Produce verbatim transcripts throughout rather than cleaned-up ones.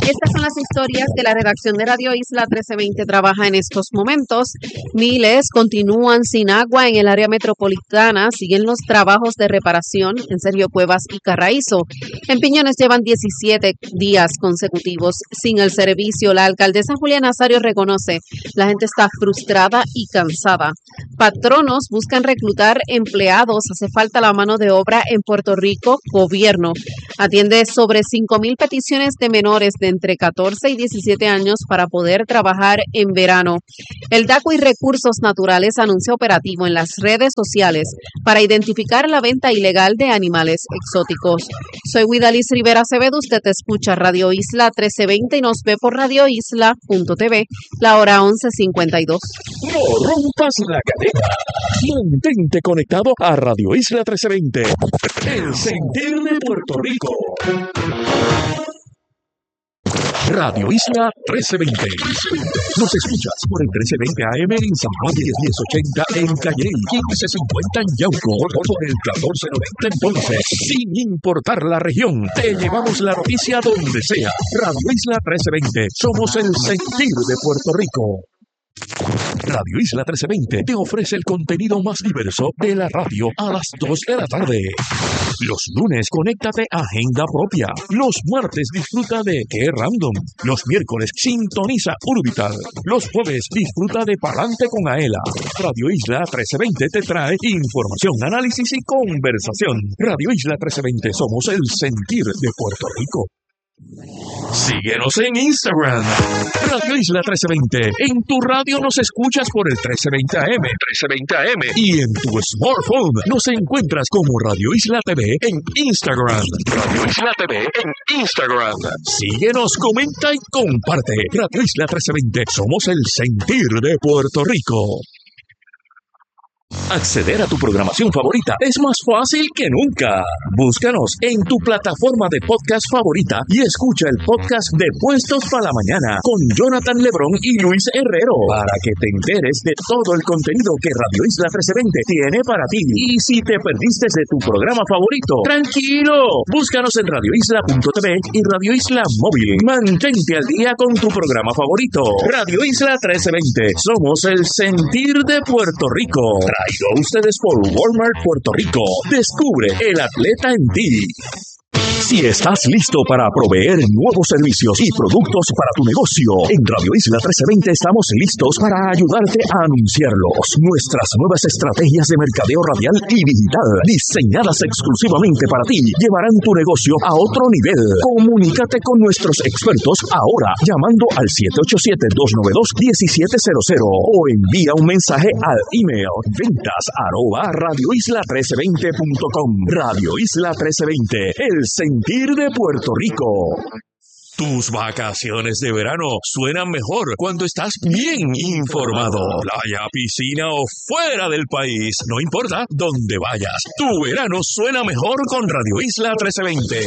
Estas son las historias que la redacción de Radio Isla trece veinte trabaja en estos momentos. Miles continúan sin agua en el área metropolitana. Siguen los trabajos de reparación en Sergio Cuevas y Carraízo. En Piñones llevan diecisiete días consecutivos sin el servicio. La alcaldesa Julia Nazario reconoce, la gente está frustrada y cansada. Patronos buscan reclutar empleados. Hace falta la mano de obra en Puerto Rico. Gobierno atiende sobre cinco mil peticiones de menores de entre catorce y diecisiete años para poder trabajar en verano. El DACO y Recursos Naturales anuncia operativo en las redes sociales para identificar la venta ilegal de animales exóticos. Soy Guidalis Rivera Acevedo, usted escucha Radio Isla trece veinte y nos ve por radio isla punto t v, la hora once cincuenta y dos. No rompas la cadena. Mantente conectado a Radio Isla trece veinte, el sentir de Puerto Rico. Radio Isla trece veinte. Nos escuchas por el trece veinte A M en San Juan, diez ochenta en Calley, quince cincuenta en Yauco, por el catorce noventa en Ponce. Sin importar la región, te llevamos la noticia donde sea. Radio Isla trece veinte. Somos el sentir de Puerto Rico. Radio Isla trece veinte te ofrece el contenido más diverso de la radio a las dos de la tarde. Los lunes, conéctate a Agenda Propia. Los martes, disfruta de Qué Random. Los miércoles, sintoniza Urbital. Los jueves, disfruta de Palante con Aela. Radio Isla trece veinte te trae información, análisis y conversación. Radio Isla trece veinte, somos el sentir de Puerto Rico. Síguenos en Instagram, Radio Isla trece veinte. En tu radio nos escuchas por el trece veinte A M, trece veinte A M. Y en tu smartphone nos encuentras como Radio Isla T V en Instagram. Radio Isla T V en Instagram. Síguenos, comenta y comparte. Radio Isla trece veinte. Somos el sentir de Puerto Rico. Acceder a tu programación favorita es más fácil que nunca. Búscanos en tu plataforma de podcast favorita y escucha el podcast de Puestos para la Mañana con Jonathan Lebrón y Luis Herrero para que te enteres de todo el contenido que Radio Isla trece veinte tiene para ti. Y si te perdiste de tu programa favorito, tranquilo, búscanos en radio isla punto t v y Radio Isla Móvil. Mantente al día con tu programa favorito. Radio Isla trece veinte, somos el sentir de Puerto Rico. Traído a ustedes por Walmart Puerto Rico. Descubre el atleta en ti. Si estás listo para proveer nuevos servicios y productos para tu negocio, en Radio Isla trece veinte estamos listos para ayudarte a anunciarlos. Nuestras nuevas estrategias de mercadeo radial y digital, diseñadas exclusivamente para ti, llevarán tu negocio a otro nivel. Comunícate con nuestros expertos ahora, llamando al siete ocho siete, dos nueve dos, uno siete cero cero o envía un mensaje al email ventas arroba radio isla trece veinte punto com. Radio Isla trece veinte, el sentir de Puerto Rico. Tus vacaciones de verano suenan mejor cuando estás bien informado. Playa, piscina o fuera del país, no importa dónde vayas, tu verano suena mejor con Radio Isla trece veinte.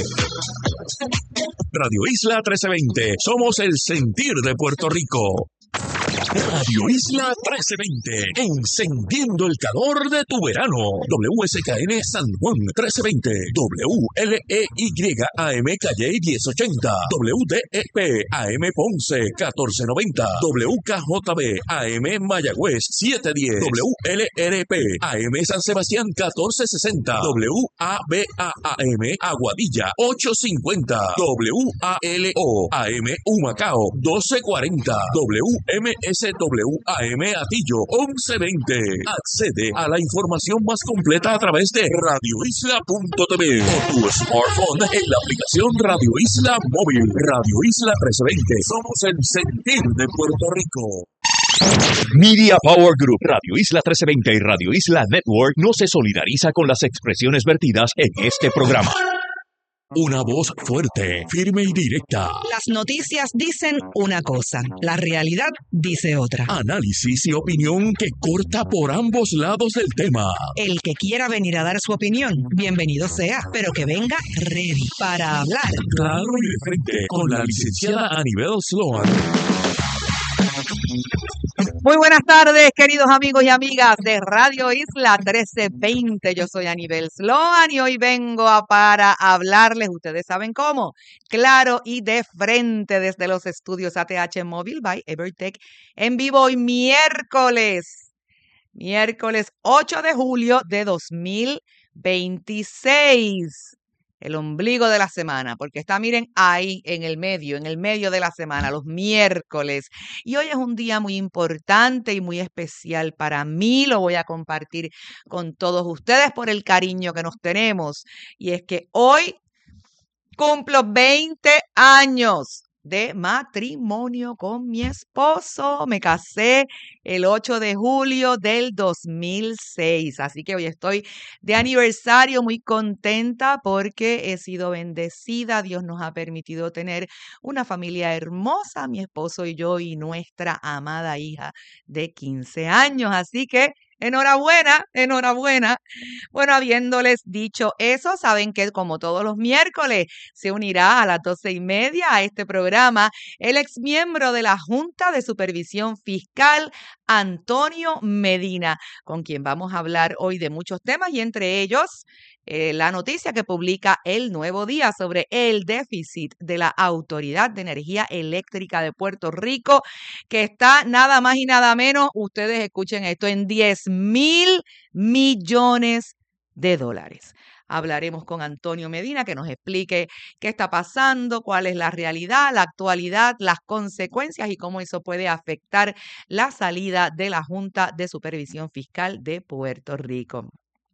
Radio Isla trece veinte, somos el sentir de Puerto Rico. Radio Isla trece veinte, encendiendo el calor de tu verano. W S K N San Juan trece veinte, W L E Y A M Calle diez ochenta, W D E P A M Ponce catorce noventa, W K J B A M Mayagüez setecientos diez, W L R P A M San Sebastián catorce sesenta, W A B A A M Aguadilla ochocientos cincuenta, W A L O A M Humacao doce cuarenta, W M S W A M Atillo once veinte. Accede a la información más completa a través de radio isla punto t v o tu smartphone en la aplicación Radio Isla Móvil. Radio Isla trece veinte. Somos el sentir de Puerto Rico. Media Power Group, Radio Isla trece veinte y Radio Isla Network no se solidariza con las expresiones vertidas en este programa. Una voz fuerte, firme y directa. Las noticias dicen una cosa, la realidad dice otra. Análisis y opinión que corta por ambos lados del tema. El que quiera venir a dar su opinión, bienvenido sea, pero que venga ready para hablar. Claro y de frente, con la licenciada Anibel Sloan. Muy buenas tardes, queridos amigos y amigas de Radio Isla trece veinte. Yo soy Anibel Sloan y hoy vengo a para hablarles, ustedes saben cómo, claro y de frente desde los estudios A T H Móvil by Evertech en vivo hoy miércoles, miércoles ocho de julio de dos mil veintiséis. El ombligo de la semana, porque está, miren, ahí en el medio, en el medio de la semana, los miércoles. Y hoy es un día muy importante y muy especial para mí. Lo voy a compartir con todos ustedes por el cariño que nos tenemos. Y es que hoy cumplo veinte años de matrimonio con mi esposo. Me casé el ocho de julio del dos mil seis. Así que hoy estoy de aniversario, muy contenta porque he sido bendecida. Dios nos ha permitido tener una familia hermosa, mi esposo y yo, y nuestra amada hija de quince años. Así que enhorabuena, enhorabuena. Bueno, habiéndoles dicho eso, saben que como todos los miércoles se unirá a las doce y media a este programa el exmiembro de la Junta de Supervisión Fiscal, Antonio Medina, con quien vamos a hablar hoy de muchos temas y entre ellos eh, la noticia que publica El Nuevo Día sobre el déficit de la Autoridad de Energía Eléctrica de Puerto Rico, que está nada más y nada menos, ustedes escuchen esto, en diez mil millones de dólares. Hablaremos con Antonio Medina que nos explique qué está pasando, cuál es la realidad, la actualidad, las consecuencias y cómo eso puede afectar la salida de la Junta de Supervisión Fiscal de Puerto Rico.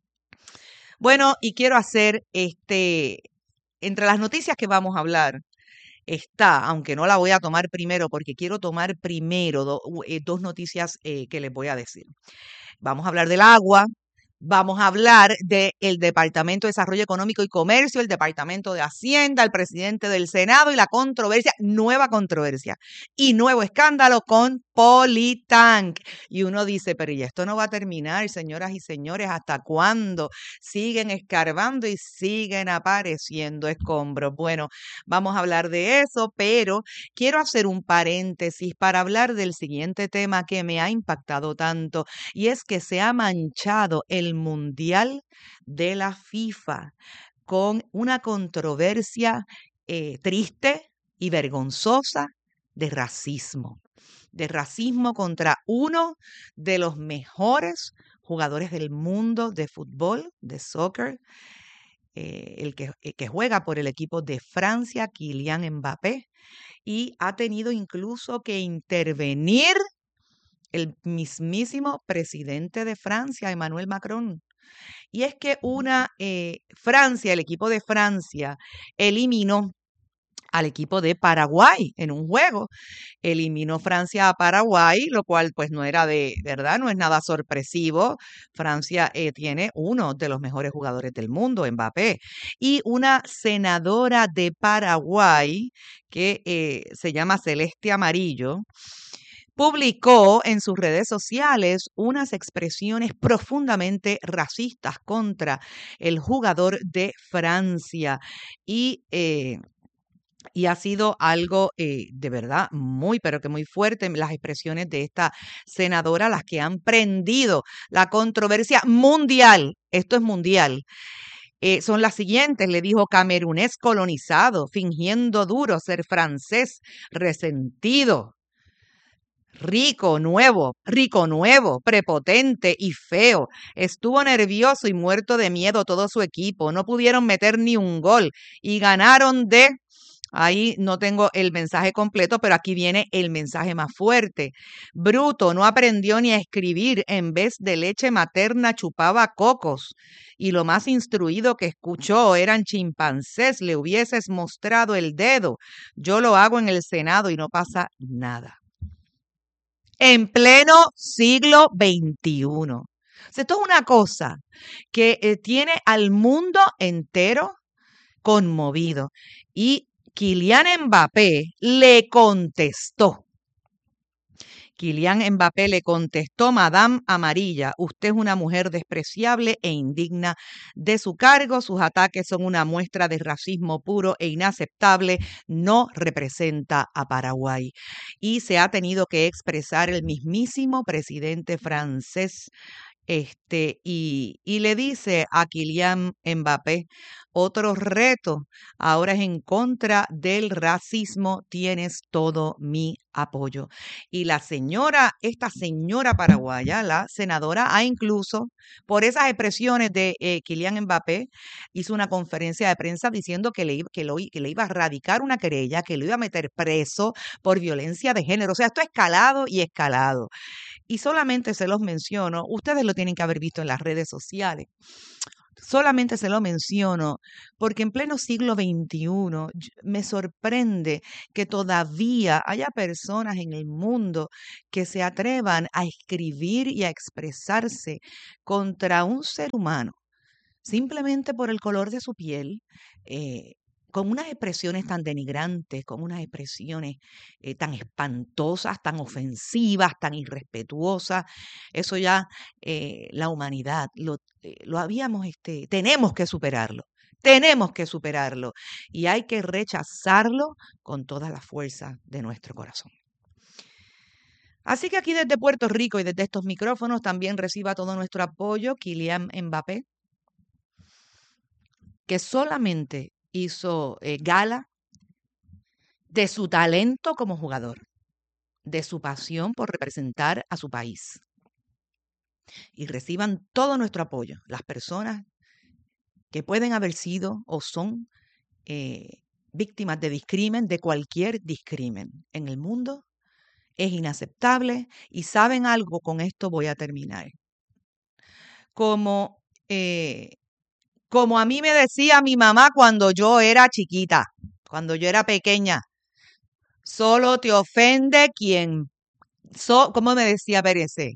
Bueno, y quiero hacer este, entre las noticias que vamos a hablar, está, aunque no la voy a tomar primero, porque quiero tomar primero do, eh, dos noticias eh, que les voy a decir. Vamos a hablar del agua. Vamos a hablar del Departamento de Desarrollo Económico y Comercio, el Departamento de Hacienda, el presidente del Senado y la controversia, nueva controversia y nuevo escándalo con Politank. Y uno dice, pero ¿y esto no va a terminar, señoras y señores? ¿Hasta cuándo siguen escarbando y siguen apareciendo escombros? Bueno, vamos a hablar de eso, pero quiero hacer un paréntesis para hablar del siguiente tema que me ha impactado tanto, y es que se ha manchado el Mundial de la FIFA con una controversia eh, triste y vergonzosa de racismo, de racismo contra uno de los mejores jugadores del mundo de fútbol, de soccer, eh, el, que, el que juega por el equipo de Francia, Kylian Mbappé, y ha tenido incluso que intervenir el mismísimo presidente de Francia, Emmanuel Macron. Y es que una eh, Francia, el equipo de Francia, eliminó al equipo de Paraguay en un juego. Eliminó Francia a Paraguay, lo cual pues no era de verdad, no es nada sorpresivo. Francia eh, tiene uno de los mejores jugadores del mundo, Mbappé, y una senadora de Paraguay que eh, se llama Celeste Amarillo, publicó en sus redes sociales unas expresiones profundamente racistas contra el jugador de Francia y, eh, y ha sido algo eh, de verdad muy, pero que muy fuerte las expresiones de esta senadora, las que han prendido la controversia mundial. Esto es mundial. Eh, son las siguientes, le dijo: camerunés colonizado, fingiendo duro ser francés, resentido. Rico, nuevo, rico, nuevo, prepotente y feo. Estuvo nervioso y muerto de miedo todo su equipo. No pudieron meter ni un gol y ganaron de... Ahí no tengo el mensaje completo, pero aquí viene el mensaje más fuerte. Bruto, no aprendió ni a escribir. En vez de leche materna chupaba cocos. Y lo más instruido que escuchó eran chimpancés. Le hubieses mostrado el dedo. Yo lo hago en el Senado y no pasa nada. En pleno siglo veintiuno. O sea, esto es una cosa que eh, tiene al mundo entero conmovido. Y Kylian Mbappé le contestó. Kylian Mbappé le contestó: Madame Amarilla, usted es una mujer despreciable e indigna de su cargo. Sus ataques son una muestra de racismo puro e inaceptable. No representa a Paraguay. Y se ha tenido que expresar el mismísimo presidente francés. Este, y, y le dice a Kylian Mbappé: otro reto ahora es en contra del racismo, tienes todo mi apoyo. Y la señora, esta señora paraguaya, la senadora, ha incluso, por esas expresiones de eh, Kylian Mbappé, hizo una conferencia de prensa diciendo que le, que, lo, que le iba a radicar una querella, que lo iba a meter preso por violencia de género. O sea, esto ha escalado y escalado. Y solamente se los menciono, ustedes lo tienen que haber visto en las redes sociales. Solamente se lo menciono porque en pleno siglo veintiuno me sorprende que todavía haya personas en el mundo que se atrevan a escribir y a expresarse contra un ser humano simplemente por el color de su piel, eh, con unas expresiones tan denigrantes, con unas expresiones eh, tan espantosas, tan ofensivas, tan irrespetuosas. Eso ya eh, la humanidad lo, eh, lo habíamos, este, tenemos que superarlo. Tenemos que superarlo y hay que rechazarlo con toda la fuerza de nuestro corazón. Así que aquí desde Puerto Rico y desde estos micrófonos también reciba todo nuestro apoyo Kylian Mbappé, que solamente hizo eh, gala de su talento como jugador, de su pasión por representar a su país. Y reciban todo nuestro apoyo las personas que pueden haber sido o son eh, víctimas de discrimen, de cualquier discrimen en el mundo. Es inaceptable y saben algo, con esto voy a terminar. Como, eh, como a mí me decía mi mamá cuando yo era chiquita, cuando yo era pequeña, solo te ofende quien, so, ¿cómo me decía Pérez?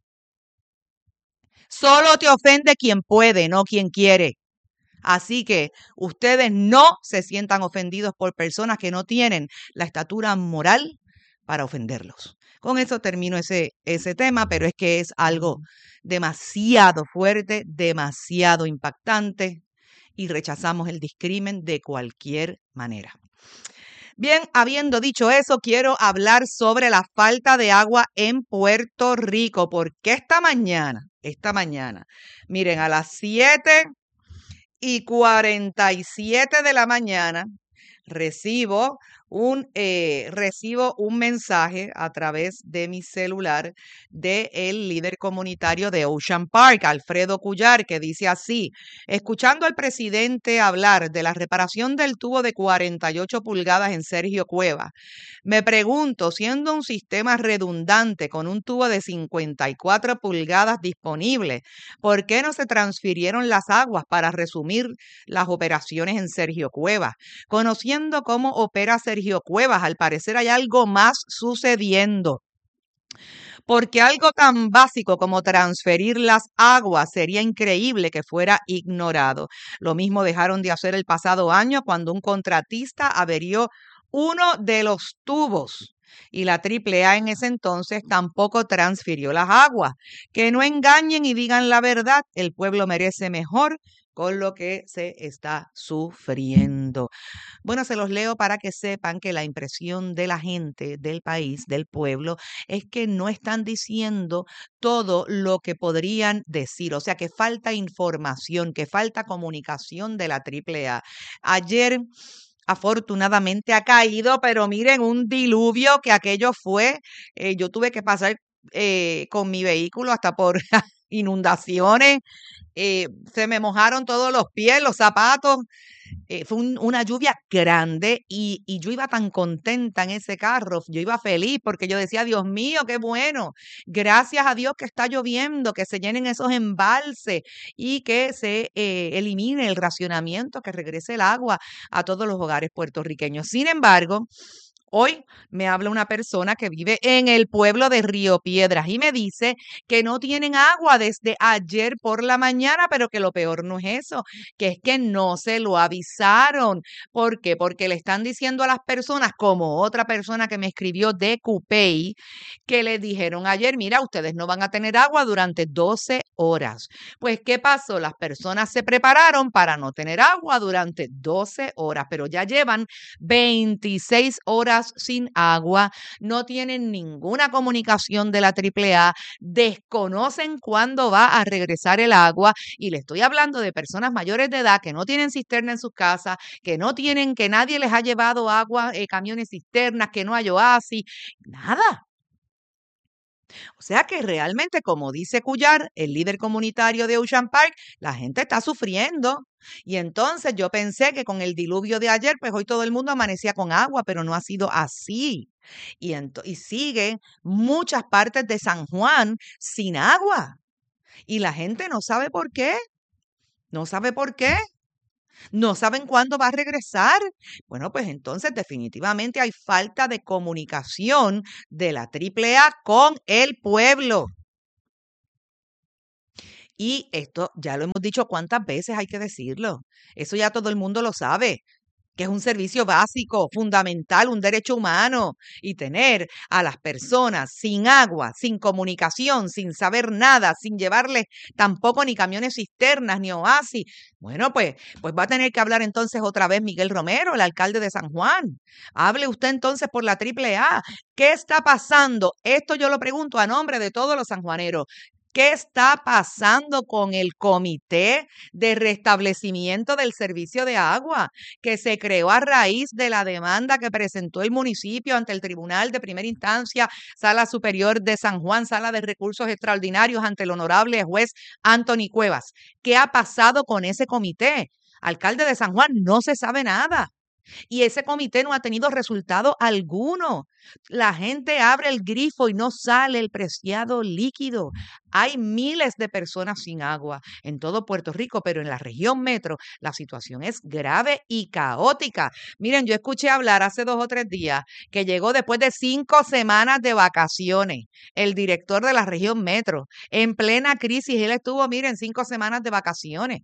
Solo te ofende quien puede, no quien quiere. Así que ustedes no se sientan ofendidos por personas que no tienen la estatura moral para ofenderlos. Con eso termino ese, ese tema, pero es que es algo demasiado fuerte, demasiado impactante y rechazamos el discrimen de cualquier manera. Bien, habiendo dicho eso, quiero hablar sobre la falta de agua en Puerto Rico, porque esta mañana, esta mañana, miren, a las siete y cuarenta y siete de la mañana, recibo un, eh, recibo un mensaje a través de mi celular del líder comunitario de Ocean Park, Alfredo Cuyar, que dice así: escuchando al presidente hablar de la reparación del tubo de cuarenta y ocho pulgadas en Sergio Cuevas, me pregunto, siendo un sistema redundante con un tubo de cincuenta y cuatro pulgadas disponible, ¿por qué no se transfirieron las aguas para resumir las operaciones en Sergio Cuevas? Conociendo cómo opera Sergio Cuevas, al parecer hay algo más sucediendo. Porque algo tan básico como transferir las aguas sería increíble que fuera ignorado. Lo mismo dejaron de hacer el pasado año cuando un contratista averió uno de los tubos y la triple A en ese entonces tampoco transfirió las aguas. Que no engañen y digan la verdad, el pueblo merece mejor con lo que se está sufriendo. Bueno, se los leo para que sepan que la impresión de la gente, del país, del pueblo, es que no están diciendo todo lo que podrían decir. O sea, que falta información, que falta comunicación de la triple A. Ayer, afortunadamente, ha caído, pero miren, un diluvio que aquello fue. Eh, yo tuve que pasar eh, con mi vehículo hasta por inundaciones. Eh, se me mojaron todos los pies, los zapatos. Eh, fue un, una lluvia grande y, y yo iba tan contenta en ese carro, yo iba feliz porque yo decía, Dios mío, qué bueno, gracias a Dios que está lloviendo, que se llenen esos embalses y que se eh, elimine el racionamiento, que regrese el agua a todos los hogares puertorriqueños. Sin embargo, Hoy me habla una persona que vive en el pueblo de Río Piedras y me dice que no tienen agua desde ayer por la mañana, pero que lo peor no es eso, que es que no se lo avisaron. ¿Por qué? Porque le están diciendo a las personas, como otra persona que me escribió de Cupey, que le dijeron ayer, mira, ustedes no van a tener agua durante doce horas. Pues, ¿qué pasó? Las personas se prepararon para no tener agua durante doce horas, pero ya llevan veintiséis horas sin agua, no tienen ninguna comunicación de la triple A, desconocen cuándo va a regresar el agua y le estoy hablando de personas mayores de edad que no tienen cisterna en sus casas, que no tienen, que nadie les ha llevado agua, eh, camiones cisternas, que no hay oasis, nada. O sea que realmente, como dice Cuyar, el líder comunitario de Ocean Park, la gente está sufriendo. Y entonces yo pensé que con el diluvio de ayer, pues hoy todo el mundo amanecía con agua, pero no ha sido así. Y, ento- y siguen muchas partes de San Juan sin agua. Y la gente no sabe por qué. No sabe por qué. No saben cuándo va a regresar. Bueno, pues entonces definitivamente hay falta de comunicación de la triple A con el pueblo. Y esto ya lo hemos dicho cuántas veces hay que decirlo. Eso ya todo el mundo lo sabe, que es un servicio básico, fundamental, un derecho humano. Y tener a las personas sin agua, sin comunicación, sin saber nada, sin llevarles tampoco ni camiones cisternas, ni oasis. Bueno, pues, pues va a tener que hablar entonces otra vez Miguel Romero, el alcalde de San Juan. Hable usted entonces por la triple A. ¿Qué está pasando? Esto yo lo pregunto a nombre de todos los sanjuaneros. ¿Qué está pasando con el Comité de Restablecimiento del Servicio de Agua, que se creó a raíz de la demanda que presentó el municipio ante el Tribunal de Primera Instancia, Sala Superior de San Juan, Sala de Recursos Extraordinarios, ante el honorable juez Anthony Cuevas? ¿Qué ha pasado con ese comité? Alcalde de San Juan, no se sabe nada. Y ese comité no ha tenido resultado alguno. La gente abre el grifo y no sale el preciado líquido. Hay miles de personas sin agua en todo Puerto Rico, pero en la región metro la situación es grave y caótica. Miren, yo escuché hablar hace dos o tres días que llegó después de cinco semanas de vacaciones el director de la región metro en plena crisis. Él estuvo, miren, cinco semanas de vacaciones.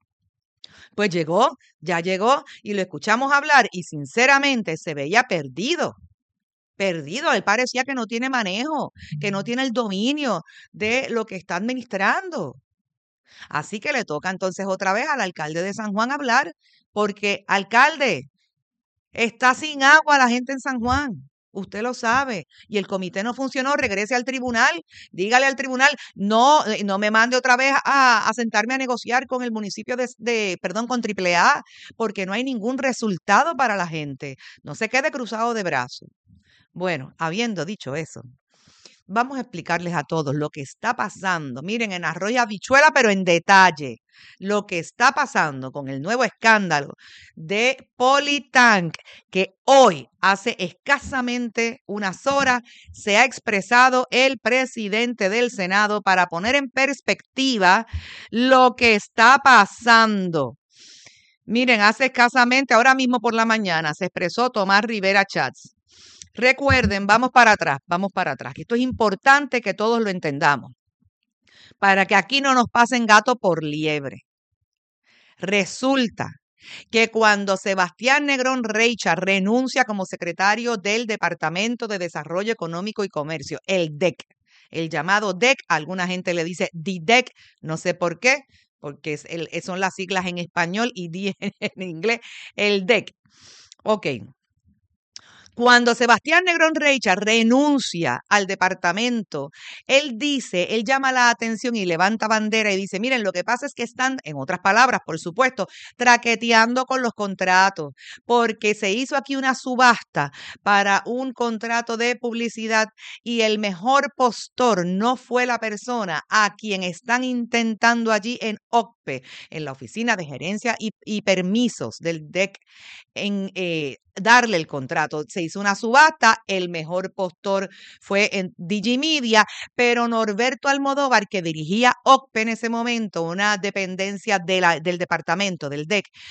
Pues llegó, ya llegó y lo escuchamos hablar y sinceramente se veía perdido, perdido. Él parecía que no tiene manejo, que no tiene el dominio de lo que está administrando. Así que le toca entonces otra vez al alcalde de San Juan hablar, porque alcalde, está sin agua la gente en San Juan. Usted lo sabe. Y el comité no funcionó, regrese al tribunal, dígale al tribunal, no, eh, no me mande otra vez a, a sentarme a negociar con el municipio de, de, perdón, con triple A, porque no hay ningún resultado para la gente. No se quede cruzado de brazos. Bueno, habiendo dicho eso, vamos a explicarles a todos lo que está pasando. Miren, en Arroyo Habichuela, pero en detalle, lo que está pasando con el nuevo escándalo de Politank, que hoy, hace escasamente unas horas, se ha expresado el presidente del Senado para poner en perspectiva lo que está pasando. Miren, hace escasamente, ahora mismo por la mañana, se expresó Tomás Rivera Chats. Recuerden, vamos para atrás, vamos para atrás, que esto es importante que todos lo entendamos, para que aquí no nos pasen gato por liebre. Resulta que cuando Sebastián Negrón Reicha renuncia como secretario del Departamento de Desarrollo Económico y Comercio, el D E C, el llamado D E C, alguna gente le dice D I D E C, no sé por qué, porque es el, son las siglas en español y D I en inglés, el D E C. Ok. Cuando Sebastián Negrón Reicha renuncia al departamento, él dice, él llama la atención y levanta bandera y dice, miren, lo que pasa es que están, en otras palabras, por supuesto, traqueteando con los contratos, porque se hizo aquí una subasta para un contrato de publicidad y el mejor postor no fue la persona a quien están intentando allí en O C P E, en la Oficina de Gerencia y, y Permisos del D E C, en eh, darle el contrato. Se hizo una subasta, el mejor postor fue en Digimedia, pero Norberto Almodóvar, que dirigía O C P E en ese momento, una dependencia de la, del departamento, del D E C,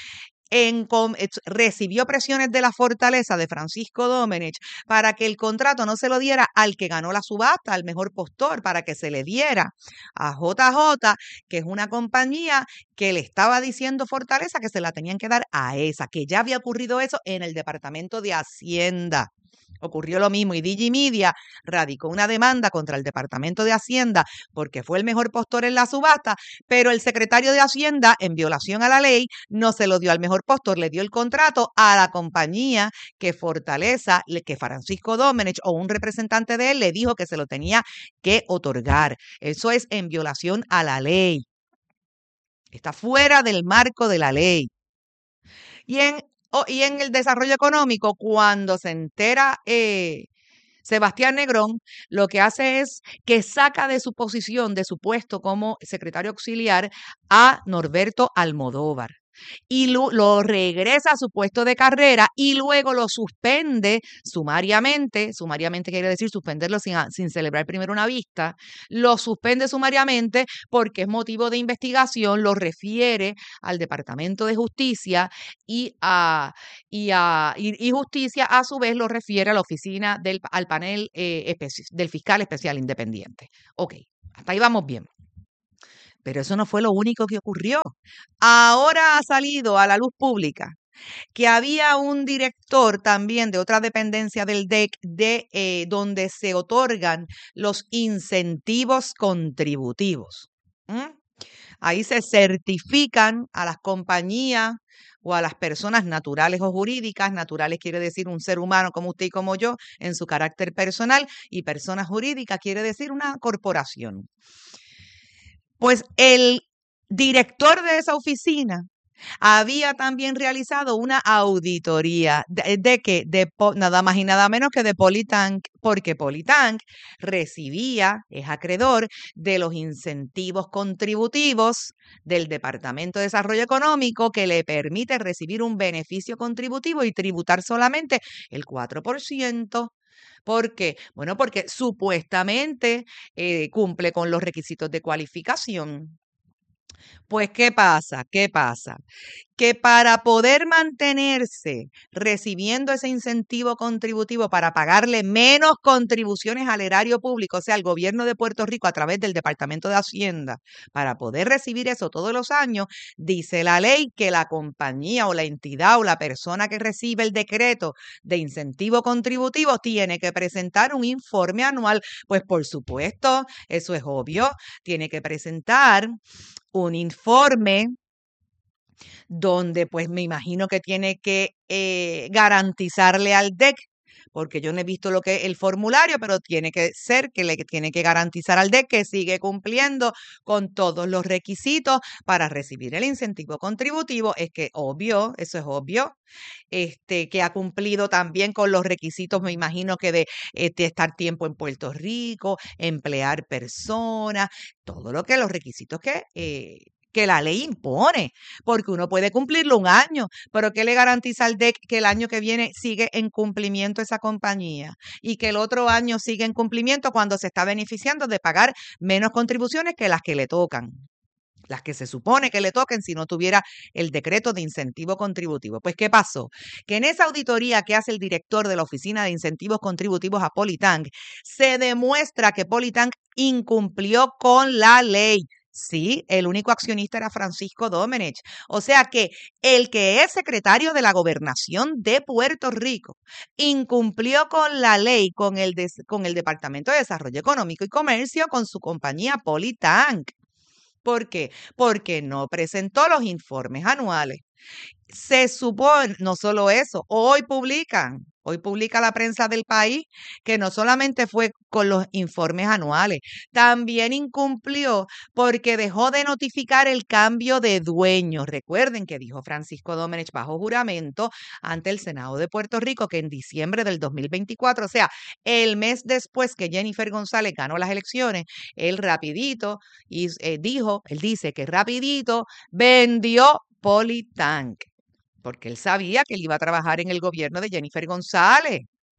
En, com, recibió presiones de la Fortaleza de Francisco Domenech para que el contrato no se lo diera al que ganó la subasta, al mejor postor, para que se le diera a J J, que es una compañía que le estaba diciendo Fortaleza que se la tenían que dar a esa, que ya había ocurrido eso en el Departamento de Hacienda. Ocurrió lo mismo y Digimedia radicó una demanda contra el Departamento de Hacienda porque fue el mejor postor en la subasta, pero el secretario de Hacienda, en violación a la ley, no se lo dio al mejor postor, le dio el contrato a la compañía que Fortaleza, que Francisco Domenech o un representante de él le dijo que se lo tenía que otorgar. Eso es en violación a la ley. Está fuera del marco de la ley. Y en Oh, y en el desarrollo económico, cuando se entera eh, Sebastián Negrón, lo que hace es que saca de su posición, de su puesto como secretario auxiliar, a Norberto Almodóvar. Y lo, lo regresa a su puesto de carrera y luego lo suspende sumariamente, sumariamente quiere decir suspenderlo sin, sin celebrar primero una vista, lo suspende sumariamente porque es motivo de investigación, lo refiere al Departamento de Justicia y, a, y, a, y, y Justicia a su vez lo refiere a la oficina del al panel eh, del fiscal especial independiente. Ok, hasta ahí vamos bien. Pero eso no fue lo único que ocurrió. Ahora ha salido a la luz pública que había un director también de otra dependencia del D E C de, eh, donde se otorgan los incentivos contributivos. ¿Mm? Ahí se certifican a las compañías o a las personas naturales o jurídicas. Naturales quiere decir un ser humano como usted y como yo en su carácter personal, y personas jurídicas quiere decir una corporación. Pues el director de esa oficina había también realizado una auditoría de, de que de nada más y nada menos que de Politank, porque Politank recibía, es acreedor de los incentivos contributivos del Departamento de Desarrollo Económico que le permite recibir un beneficio contributivo y tributar solamente el cuatro por ciento. ¿Por qué? Bueno, porque supuestamente eh, cumple con los requisitos de cualificación. Pues, ¿qué pasa? ¿Qué pasa? Que para poder mantenerse recibiendo ese incentivo contributivo para pagarle menos contribuciones al erario público, o sea, al gobierno de Puerto Rico a través del Departamento de Hacienda, para poder recibir eso todos los años, dice la ley que la compañía o la entidad o la persona que recibe el decreto de incentivo contributivo tiene que presentar un informe anual. Pues, por supuesto, eso es obvio, tiene que presentar un informe donde pues me imagino que tiene que eh, garantizarle al D E C, porque yo no he visto lo que el formulario, pero tiene que ser que le tiene que garantizar al D E C que sigue cumpliendo con todos los requisitos para recibir el incentivo contributivo. Es que obvio, eso es obvio, este, que ha cumplido también con los requisitos, me imagino que de, eh, de estar tiempo en Puerto Rico, emplear personas, todo lo que los requisitos que... Eh, que la ley impone, porque uno puede cumplirlo un año, pero ¿qué le garantiza al D E C que el año que viene sigue en cumplimiento esa compañía y que el otro año sigue en cumplimiento cuando se está beneficiando de pagar menos contribuciones que las que le tocan? Las que se supone que le toquen si no tuviera el decreto de incentivo contributivo. Pues, ¿qué pasó? Que en esa auditoría que hace el director de la Oficina de Incentivos Contributivos a Politank, se demuestra que Politank incumplió con la ley. Sí, el único accionista era Francisco Domenech. O sea que el que es secretario de la Gobernación de Puerto Rico incumplió con la ley, con el, de, con el Departamento de Desarrollo Económico y Comercio, con su compañía Politank. ¿Por qué? Porque no presentó los informes anuales. Se supone, no solo eso, hoy publican, hoy publica la prensa del país que no solamente fue con los informes anuales, también incumplió porque dejó de notificar el cambio de dueño. Recuerden que dijo Francisco Domenech bajo juramento ante el Senado de Puerto Rico que en diciembre del dos mil veinticuatro, o sea, el mes después que Jennifer González ganó las elecciones, él rapidito y, eh, dijo, él dice que rapidito vendió Politank, porque él sabía que él iba a trabajar en el gobierno de Jennifer González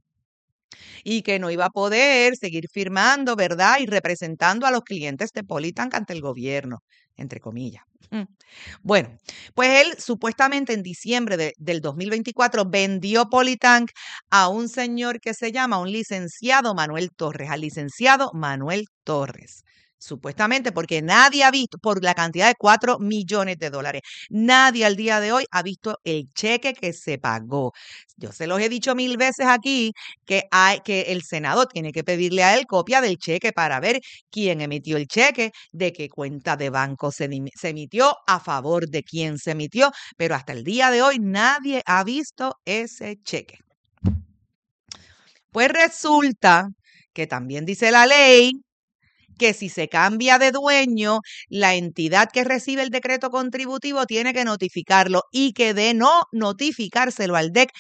y que no iba a poder seguir firmando, ¿verdad? Y representando a los clientes de Politank ante el gobierno. entre comillas. Bueno, pues él supuestamente en diciembre de, del dos mil veinticuatro vendió Polytank a un señor que se llama, un licenciado Manuel Torres, al licenciado Manuel Torres. Supuestamente porque nadie ha visto, por la cantidad de cuatro millones de dólares, nadie al día de hoy ha visto el cheque que se pagó. Yo se los he dicho mil veces aquí que, hay, que el Senado tiene que pedirle a él copia del cheque para ver quién emitió el cheque, de qué cuenta de banco se, se emitió, a favor de quién se emitió, pero hasta el día de hoy nadie ha visto ese cheque. Pues resulta que también dice la ley que si se cambia de dueño, la entidad que recibe el decreto contributivo tiene que notificarlo y que de no notificárselo al D E C,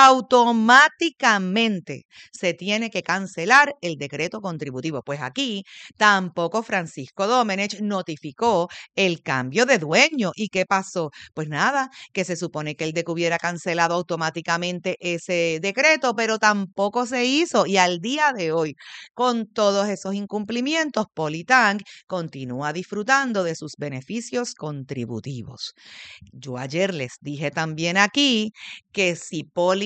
automáticamente se tiene que cancelar el decreto contributivo. Pues aquí tampoco Francisco Domenech notificó el cambio de dueño. ¿Y qué pasó? Pues nada, que se supone que el D E C hubiera cancelado automáticamente ese decreto, pero tampoco se hizo. Y al día de hoy, con todos esos incumplimientos, Polytank continúa disfrutando de sus beneficios contributivos. Yo ayer les dije también aquí que si Polytank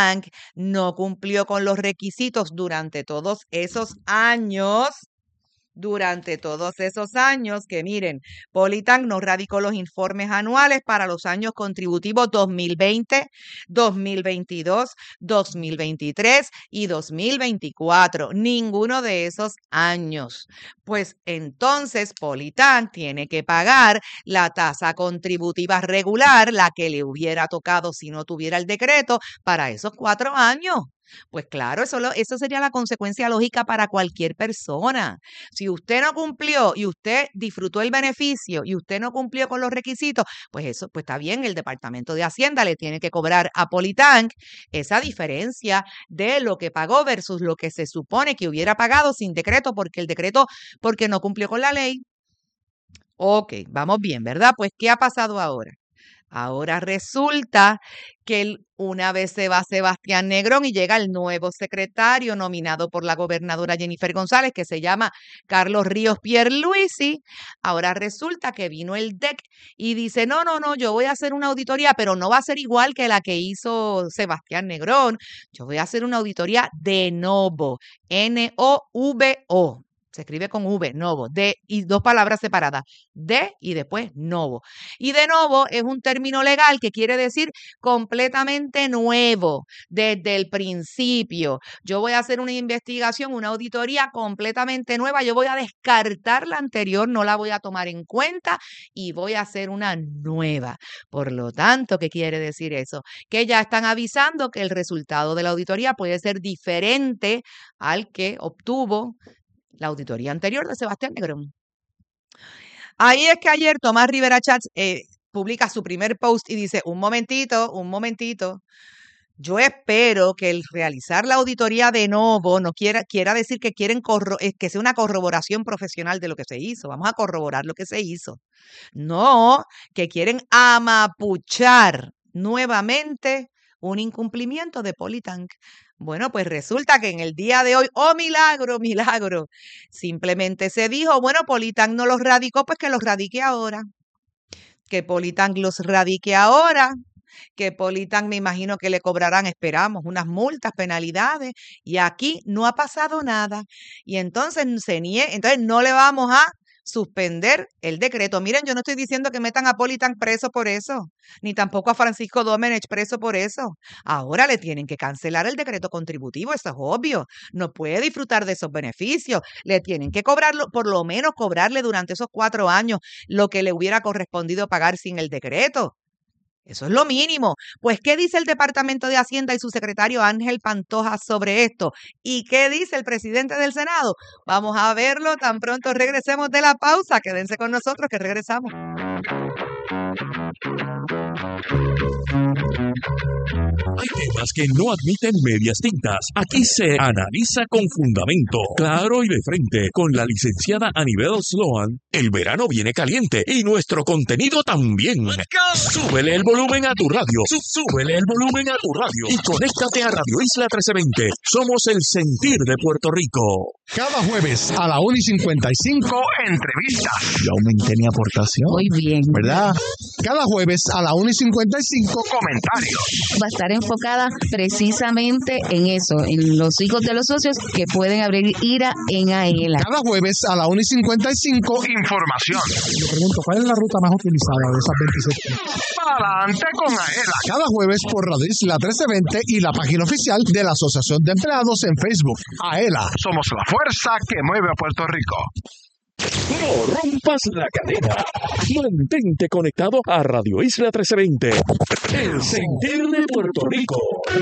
no cumplió con los requisitos durante todos esos años, durante todos esos años, que miren, Polytank no radicó los informes anuales para los años contributivos dos mil veinte, dos mil veintidós, dos mil veintitrés y dos mil veinticuatro. Ninguno de esos años. Pues entonces Polytank tiene que pagar la tasa contributiva regular, la que le hubiera tocado si no tuviera el decreto, para esos cuatro años. Pues claro, eso, lo, eso sería la consecuencia lógica para cualquier persona. Si usted no cumplió y usted disfrutó el beneficio y usted no cumplió con los requisitos, pues eso, pues está bien, el Departamento de Hacienda le tiene que cobrar a Polytank esa diferencia de lo que pagó versus lo que se supone que hubiera pagado sin decreto, porque el decreto, porque no cumplió con la ley. Ok, vamos bien, ¿verdad? Pues, ¿qué ha pasado ahora? Ahora resulta que una vez se va Sebastián Negrón y llega el nuevo secretario nominado por la gobernadora Jennifer González, que se llama Carlos Ríos Pierluisi. Ahora resulta que vino el D E C y dice, no, no, no, yo voy a hacer una auditoría, pero no va a ser igual que la que hizo Sebastián Negrón. Yo voy a hacer una auditoría de novo, N O V O. Se escribe con V, novo, de y dos palabras separadas, de y después novo. Y de novo es un término legal que quiere decir completamente nuevo, desde el principio. Yo voy a hacer una investigación, una auditoría completamente nueva. Yo voy a descartar la anterior, no la voy a tomar en cuenta y voy a hacer una nueva. Por lo tanto, ¿qué quiere decir eso? Que ya están avisando que el resultado de la auditoría puede ser diferente al que obtuvo la auditoría anterior de Sebastián Negrón. Ahí es que ayer Tomás Rivera Chats eh, publica su primer post y dice, un momentito, un momentito, yo espero que el realizar la auditoría de nuevo no quiera, quiera decir que quieren corro que sea una corroboración profesional de lo que se hizo. Vamos a corroborar lo que se hizo. No, que quieren amapuchar nuevamente un incumplimiento de Polytank. Bueno, pues resulta que en el día de hoy, ¡oh, milagro, milagro! Simplemente se dijo, bueno, Polytank no los radicó, pues que los radique ahora. Que Polytank los radique ahora. Que Polytank me imagino que le cobrarán, esperamos, unas multas, penalidades. Y aquí no ha pasado nada. Y entonces se nie- entonces no le vamos a suspender el decreto. Miren, yo no estoy diciendo que metan a Polytank preso por eso, ni tampoco a Francisco Domenech preso por eso. Ahora le tienen que cancelar el decreto contributivo, eso es obvio. No puede disfrutar de esos beneficios. Le tienen que cobrarlo, por lo menos cobrarle durante esos cuatro años lo que le hubiera correspondido pagar sin el decreto. Eso es lo mínimo. Pues, ¿qué dice el Departamento de Hacienda y su secretario Ángel Pantoja sobre esto? ¿Y qué dice el presidente del Senado? Vamos a verlo tan pronto regresemos de la pausa. Quédense con nosotros que regresamos. Hay temas que no admiten medias tintas. Aquí se analiza con fundamento, claro y de frente, con la licenciada Anibel Sloan. El verano viene caliente y nuestro contenido también. Súbele el volumen a tu radio. Súbele el volumen a tu radio. Y conéctate a Radio Isla trece veinte. Somos el sentir de Puerto Rico. Cada jueves a la una y cincuenta y cinco, entrevistas. Yo aumenté mi aportación. Muy bien. ¿Verdad? Cada jueves a la una y cincuenta y cinco, comentarios. Va a estar enfocada precisamente en eso, en los hijos de los socios que pueden abrir IRA en AELA. Cada jueves a la una y cincuenta y cinco, información. Le pregunto, ¿cuál es la ruta más utilizada de esas veintiséis? Adelante con AELA. Cada jueves por Radio Isla trece veinte y la página oficial de la Asociación de Empleados en Facebook. AELA, somos la fuerza que mueve a Puerto Rico. No rompas la cadena. Mantente conectado a Radio Isla trece veinte. El sentir de Puerto Rico.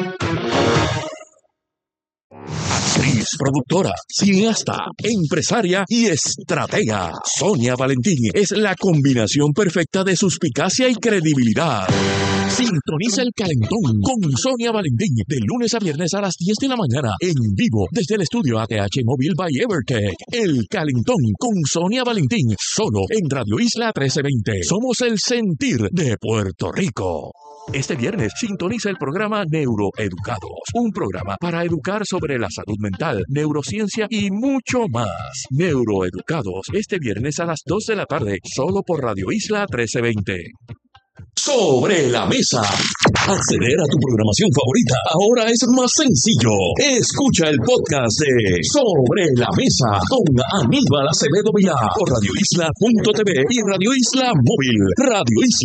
Actriz, productora, cineasta, empresaria y estratega. Sonia Valentín es la combinación perfecta de suspicacia y credibilidad. Sintoniza El Calentón con Sonia Valentín de lunes a viernes a las diez de la mañana en vivo desde el estudio A T H Móvil by Evertech. El Calentón con Sonia Valentín solo en Radio Isla trece veinte. Somos el sentir de Puerto Rico. Este viernes sintoniza el programa Neuroeducados, un programa para educar sobre la salud mental, neurociencia y mucho más. Neuroeducados, este viernes a las dos de la tarde, solo por Radio Isla trece veinte. Sobre la mesa. Acceder a tu programación favorita ahora es más sencillo. Escucha el podcast de Sobre la Mesa con Aníbal Acevedo Vilá por radio isla punto t v y Radio Isla Móvil. Radio Isla.